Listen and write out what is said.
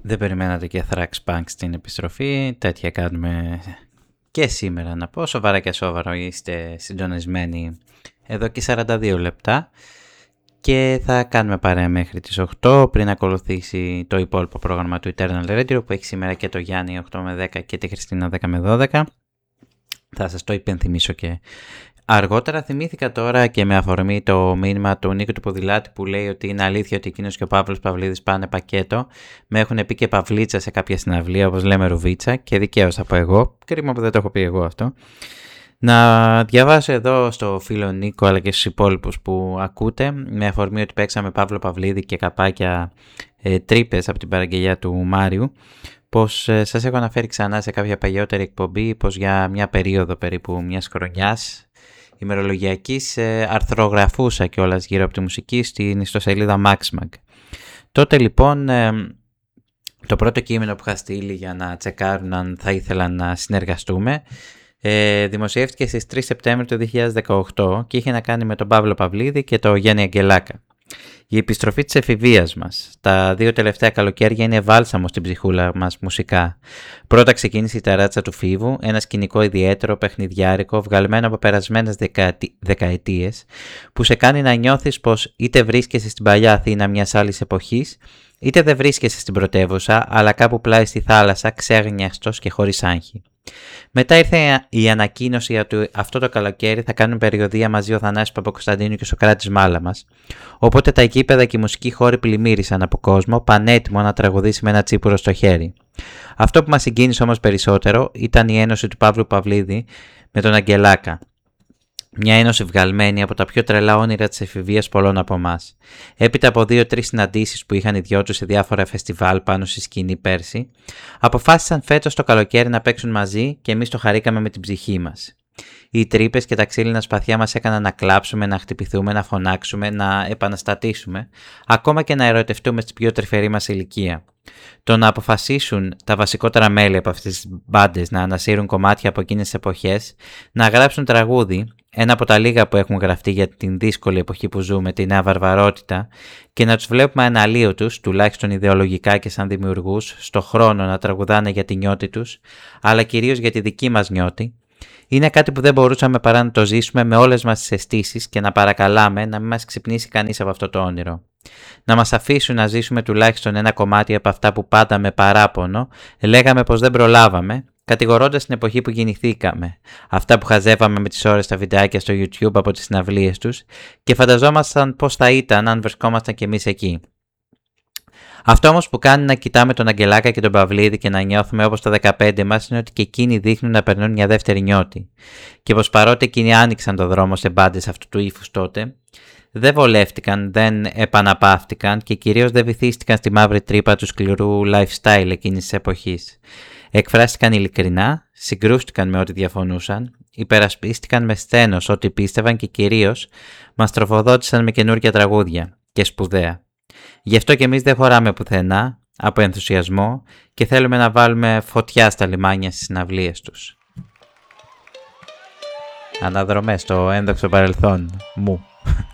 Δεν περιμένατε και Thrax Punk στην επιστροφή, τέτοια κάνουμε και σήμερα να πω, σοβαρά και σοβαρό είστε συντονισμένοι εδώ και 42 λεπτά και θα κάνουμε παρέα μέχρι τις 8 πριν ακολουθήσει το υπόλοιπο πρόγραμμα του Eternal Radio που έχει σήμερα και το Γιάννη 8 με 10 και τη Χριστίνα 10 με 12. Θα σας το υπενθυμίσω και αργότερα. Θυμήθηκα τώρα και με αφορμή το μήνυμα του Νίκου του Ποδηλάτη που λέει ότι είναι αλήθεια ότι εκείνος και ο Παύλος Παυλίδης πάνε πακέτο. Με έχουν πει και παυλίτσα σε κάποια συναυλία, όπως λέμε ρουβίτσα, και δικαίως θα πω εγώ. Κρίμα που δεν το έχω πει εγώ αυτό. Να διαβάσω εδώ στο φίλο Νίκο αλλά και στους υπόλοιπους που ακούτε, με αφορμή ότι παίξαμε Παύλο Παυλίδη και καπάκια τρύπες από την παραγγελιά του Μάριου, πως σας έχω αναφέρει ξανά σε κάποια παλιότερη εκπομπή πως για μια περίοδο περίπου μιας χρονιάς ημερολογιακής αρθρογραφούσα κιόλας γύρω από τη μουσική στην ιστοσελίδα MaxMag. Τότε λοιπόν το πρώτο κείμενο που είχα στείλει για να τσεκάρουν αν θα ήθελαν να συνεργαστούμε δημοσιεύτηκε στις 3 Σεπτέμβρη του 2018 και είχε να κάνει με τον Παύλο Παυλίδη και τον Γιάννη Αγγελάκα. Η επιστροφή της εφηβείας μας. Τα δύο τελευταία καλοκαίρια είναι βάλσαμο στην ψυχούλα μας μουσικά. Πρώτα ξεκίνησε η ταράτσα του Φίβου, ένα σκηνικό ιδιαίτερο, παιχνιδιάρικο, βγαλμένο από περασμένες δεκαετίες, που σε κάνει να νιώθεις πως είτε βρίσκεσαι στην παλιά Αθήνα μιας άλλης εποχής, είτε δεν βρίσκεσαι στην πρωτεύουσα, αλλά κάπου πλάι στη θάλασσα, ξέγνιαστος και χωρίς άγχη. Μετά ήρθε η ανακοίνωση ότι αυτό το καλοκαίρι θα κάνουν περιοδεία μαζί ο Θανάσης Παπακοσταντίνου και ο Σωκράτης Μάλαμας. Οπότε τα γήπεδα και οι μουσικοί χώροι πλημμύρισαν από κόσμο, πανέτοιμο να τραγουδήσει με ένα τσίπουρο στο χέρι. Αυτό που μας συγκίνησε όμως περισσότερο ήταν η ένωση του Παύλου Παυλίδη με τον Αγγελάκα. Μια ένωση βγαλμένη από τα πιο τρελά όνειρα της εφηβείας πολλών από εμάς. Έπειτα από 2-3 συναντήσεις που είχαν οι δυο τους σε διάφορα φεστιβάλ πάνω στη σκηνή πέρσι, αποφάσισαν φέτος το καλοκαίρι να παίξουν μαζί και εμείς το χαρήκαμε με την ψυχή μας. Οι τρύπες και τα ξύλινα σπαθιά μας έκαναν να κλάψουμε, να χτυπηθούμε, να φωνάξουμε, να επαναστατήσουμε, ακόμα και να ερωτευτούμε στην πιο τρυφερή μας ηλικία. Το να αποφασίσουν τα βασικότερα μέλη από αυτές τις μπάντες να ανασύρουν κομμάτια από εκείνες τις εποχές, να γράψουν τραγούδι, ένα από τα λίγα που έχουν γραφτεί για την δύσκολη εποχή που ζούμε, τη νέα βαρβαρότητα, και να τους βλέπουμε αναλύωτους, τουλάχιστον ιδεολογικά και σαν δημιουργούς, στο χρόνο να τραγουδάνε για τη νιώτη τους, αλλά κυρίως για τη δική μας νιώτη, είναι κάτι που δεν μπορούσαμε παρά να το ζήσουμε με όλες μας τις αισθήσεις και να παρακαλάμε να μην μας ξυπνήσει κανείς από αυτό το όνειρο. Να μας αφήσουν να ζήσουμε τουλάχιστον ένα κομμάτι από αυτά που πάντα με παράπονο λέγαμε πως δεν προλάβαμε, κατηγορώντας την εποχή που γεννηθήκαμε, αυτά που χαζεύαμε με τις ώρες στα βιντεάκια στο YouTube από τις συναυλίες τους και φανταζόμασταν πως θα ήταν αν βρισκόμασταν κι εμείς εκεί. Αυτό όμως που κάνει να κοιτάμε τον Αγγελάκα και τον Παυλίδη και να νιώθουμε όπως το 15 μας είναι ότι και εκείνοι δείχνουν να περνούν μια δεύτερη νιώτη. Και πως παρότι εκείνοι άνοιξαν το δρόμο σε μπάντες αυτού του ύφους τότε, δεν βολεύτηκαν, δεν επαναπαύτηκαν και κυρίως δεν βυθίστηκαν στη μαύρη τρύπα του σκληρού lifestyle εκείνης της εποχής. Εκφράστηκαν ειλικρινά, συγκρούστηκαν με ό,τι διαφωνούσαν, υπερασπίστηκαν με σθένος ό,τι πίστευαν και κυρίως μας τροφοδότησαν με καινούργια τραγούδια και σπουδαία. Γι' αυτό και εμείς δεν χωράμε πουθενά από ενθουσιασμό και θέλουμε να βάλουμε φωτιά στα λιμάνια στις συναυλίες τους. Αναδρομές στο ένδοξο παρελθόν μου.